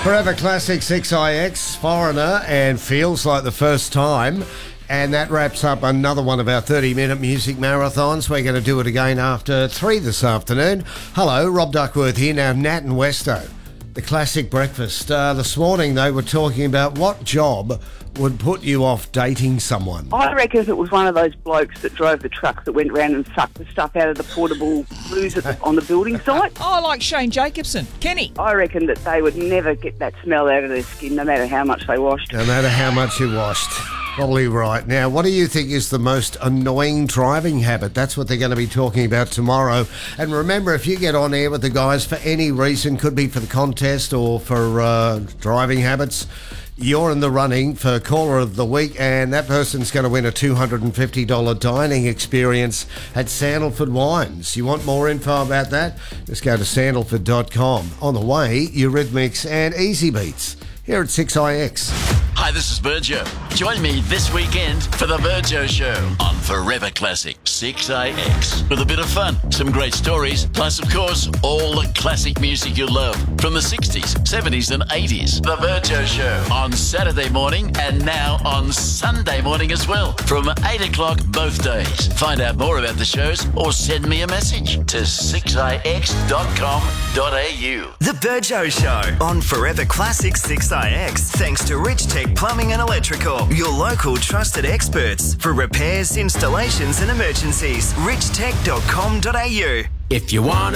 Forever Classic 6IX, Foreigner, and Feels Like the First Time. And that wraps up another one of our 30-minute music marathons. We're going to do it again after 3 this afternoon. Hello, Rob Duckworth here. Now, Nat and Westo, the classic breakfast. This morning they were talking about what job would put you off dating someone. I reckon if it was one of those blokes that drove the truck that went round and sucked the stuff out of the portable loos on the building site. Oh, like Shane Jacobson. Kenny. I reckon that they would never get that smell out of their skin, no matter how much they washed. No matter how much you washed. Probably right. Now, what do you think is the most annoying driving habit? That's what they're going to be talking about tomorrow. And remember, if you get on air with the guys for any reason, could be for the contest or for driving habits, you're in the running for Caller of the Week, and that person's going to win a $250 dining experience at Sandalford Wines. You want more info about that? Just go to sandalford.com. On the way, Eurythmics and Easy Beats here at 6IX. Hi, this is Virgio. Join me this weekend for the Virgio Show on Forever Classic 6IX. With a bit of fun, some great stories, plus, of course, all the classic music you love from the 60s, 70s and 80s. The Virgio Show on Saturday morning and now on Sunday morning as well from 8 o'clock both days. Find out more about the shows or send me a message to 6ix.com.au. The Virgio Show on Forever Classic 6IX. Thanks to Rich Tech Plumbing and Electrical, your local trusted experts for repairs, installations and emergencies. richtech.com.au. If you want to